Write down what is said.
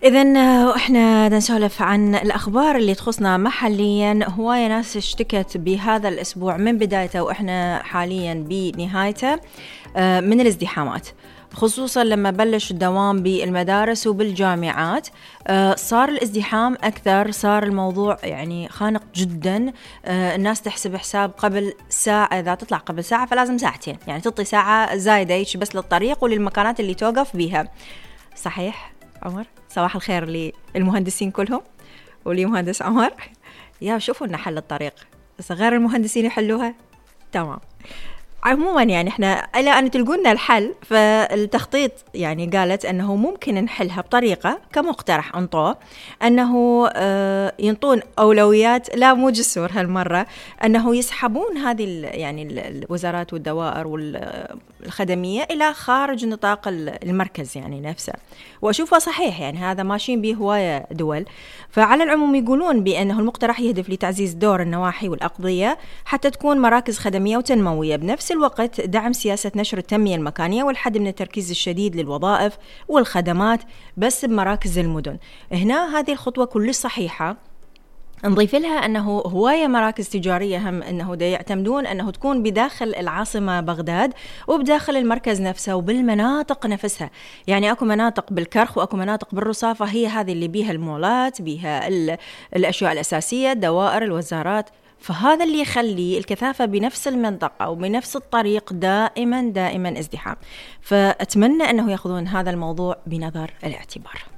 إذن إحنا نسولف عن الأخبار اللي تخصنا محليا. هواية ناس اشتكت بهذا الأسبوع من بدايته وإحنا حاليا بنهايته من الازدحامات، خصوصا لما بلش الدوام بالمدارس وبالجامعات. صار الازدحام أكثر، صار الموضوع يعني خانق جدا. الناس تحسب حساب قبل ساعة، إذا تطلع قبل ساعة فلازم ساعتين، يعني تعطي ساعة زايدة بس للطريق وللمكانات اللي توقف بيها. صحيح عمر؟ صباح الخير للمهندسين كلهم ولي مهندس عمر. يا شوفوا لنا حل الطريق، بس غير المهندسين يحلوها. تمام. عموما يعني احنا الى ان تلقونا الحل، فالتخطيط يعني قالت انه ممكن نحلها بطريقه كمقترح انطوه، انه ينطون اولويات، لا مو جسور هالمره، انه يسحبون هذه يعني الوزارات والدوائر والخدميه الى خارج نطاق المركز يعني نفسه. واشوفه صحيح، يعني هذا ماشيين به هوايه دول. فعلى العموم يقولون بانه المقترح يهدف لتعزيز دور النواحي والاقضيه حتى تكون مراكز خدميه وتنمويه، بنفس الوقت دعم سياسة نشر التنمية المكانية والحد من التركيز الشديد للوظائف والخدمات بس بمراكز المدن. هنا هذه الخطوة كلش صحيحة. نضيف لها أنه هواية مراكز تجارية هم أنه يعتمدون أنه تكون بداخل العاصمة بغداد وبداخل المركز نفسه وبالمناطق نفسها. يعني أكو مناطق بالكرخ وأكو مناطق بالرصافة، هي هذه اللي بيها المولات، بيها الأشياء الأساسية، الدوائر، الوزارات. فهذا اللي يخلي الكثافة بنفس المنطقة وبنفس الطريق دائما ازدحام. فأتمنى أنه يأخذون هذا الموضوع بنظر الاعتبار.